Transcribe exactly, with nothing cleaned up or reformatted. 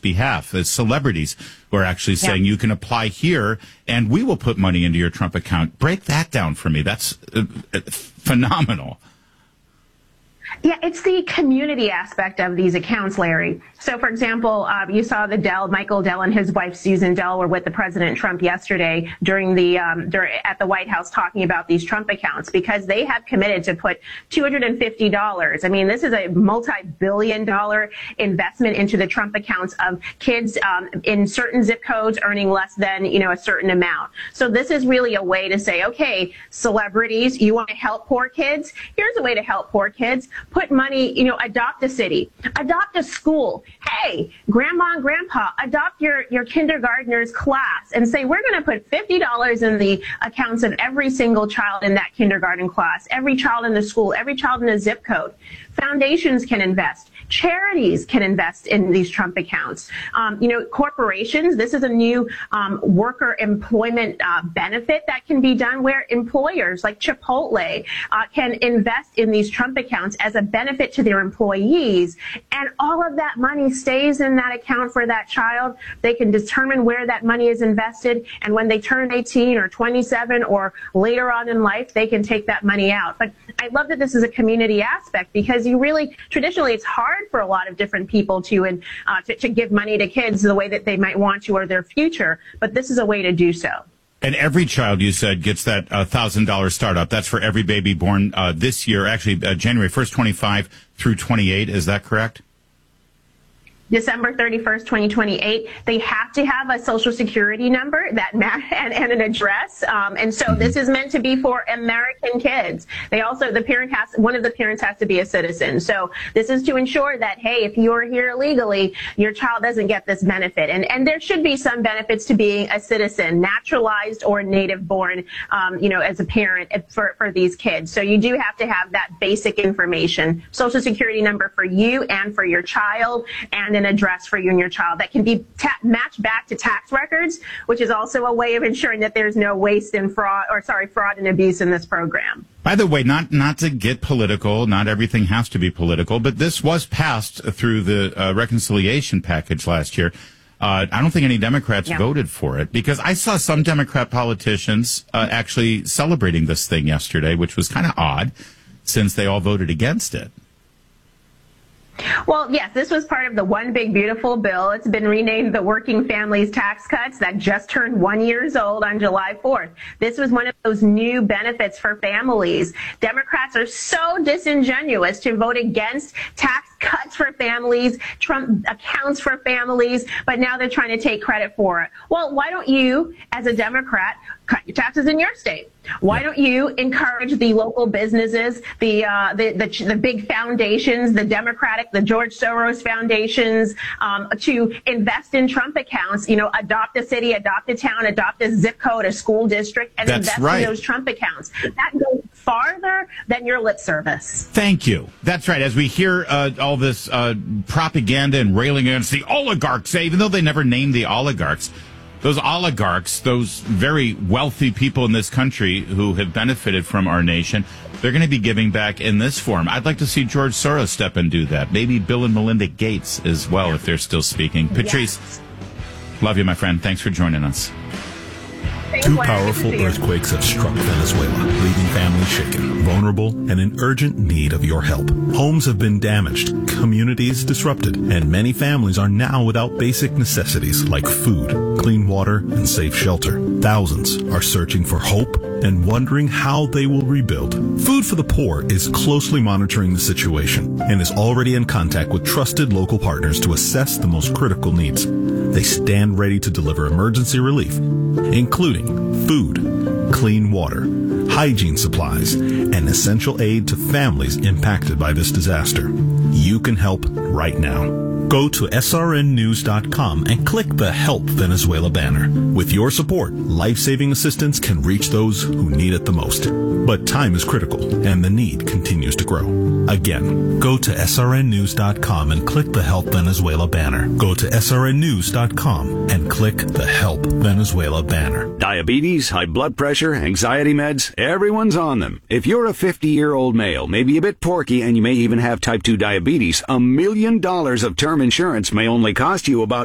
behalf. As celebrities who are actually saying yeah. you can apply here and we will put money into your Trump account. Break that down for me. That's uh, phenomenal. Yeah, it's the community aspect of these accounts, Larry. So, for example, uh, you saw the Dell, Michael Dell and his wife Susan Dell were with the President Trump yesterday during the um, during, at the White House talking about these Trump accounts because they have committed to put two hundred fifty dollars. I mean, this is a multi-billion dollar investment into the Trump accounts of kids um, in certain zip codes earning less than, you know, a certain amount. So this is really a way to say, okay, celebrities, you want to help poor kids? Here's a way to help poor kids. Put money, you know, adopt a city, adopt a school. Hey, grandma and grandpa, adopt your, your kindergartner's class and say, we're going to put fifty dollars in the accounts of every single child in that kindergarten class, every child in the school, every child in a zip code. Foundations can invest. Charities can invest in these Trump accounts. Um, you know, corporations, this is a new um, worker employment uh, benefit that can be done where employers like Chipotle uh, can invest in these Trump accounts as a benefit to their employees. And all of that money stays in that account for that child. They can determine where that money is invested. And when they turn eighteen or twenty-seven or later on in life, they can take that money out. But I love that this is a community aspect because you really, traditionally, it's hard for a lot of different people to, uh, to to give money to kids the way that they might want to or their future, but this is a way to do so. And every child, you said, gets that one thousand dollars startup. That's for every baby born uh, this year, actually uh, January first, twenty-five through twenty-eight. Is that correct? December thirty-first, twenty twenty-eight. They have to have a social security number that ma- and, and an address. Um, and so this is meant to be for American kids. They also, the parent has, one of the parents has to be a citizen. So this is to ensure that, hey, if you're here illegally, your child doesn't get this benefit. And, and there should be some benefits to being a citizen, naturalized or native born, um, you know, as a parent for, for these kids. So you do have to have that basic information, social security number for you and for your child, and an address for you and your child that can be ta- matched back to tax records, which is also a way of ensuring that there's no waste and fraud, or sorry, fraud and abuse in this program. By the way, not not to get political, not everything has to be political, but this was passed through the uh, reconciliation package last year. Uh, I don't think any Democrats yeah. voted for it because I saw some Democrat politicians uh, actually celebrating this thing yesterday, which was kind of odd since they all voted against it. Well, yes, this was part of the One Big Beautiful Bill. It's been renamed the Working Families Tax Cuts that just turned one years old on July fourth. This was one of those new benefits for families. Democrats are so disingenuous to vote against tax cuts for families, Trump accounts for families, but now they're trying to take credit for it. Well, why don't you, as a Democrat, cut your taxes in your state? Why don't you encourage the local businesses, the, uh, the the the big foundations, the Democratic, the George Soros foundations, um, to invest in Trump accounts? You know, adopt a city, adopt a town, adopt a zip code, a school district, and That's invest right. in those Trump accounts. That goes farther than your lip service. Thank you. That's right. As we hear uh, all this uh, propaganda and railing against the oligarchs, even though they never named the oligarchs. Those oligarchs, those very wealthy people in this country who have benefited from our nation, they're going to be giving back in this form. I'd like to see George Soros step and do that. Maybe Bill and Melinda Gates as well, if they're still speaking. Patrice, yes. Love you, my friend. Thanks for joining us. Two powerful earthquakes have struck Venezuela, leaving families shaken, vulnerable, and in urgent need of your help. Homes have been damaged, communities disrupted, and many families are now without basic necessities like food, clean water, and safe shelter. Thousands are searching for hope and wondering how they will rebuild. Food for the Poor is closely monitoring the situation and is already in contact with trusted local partners to assess the most critical needs. They stand ready to deliver emergency relief, including food, clean water, hygiene supplies, and essential aid to families impacted by this disaster. You can help right now. Go to S R N news dot com and click the Help Venezuela banner. With your support, life-saving assistance can reach those who need it the most. But time is critical, and the need continues to grow. Again, go to S R N news dot com and click the Help Venezuela banner. Go to S R N news dot com and click the Help Venezuela banner. Diabetes, high blood pressure, anxiety meds, everyone's on them. If you're a fifty-year-old male, maybe a bit porky, and you may even have type two diabetes, a million dollars of term insurance may only cost you about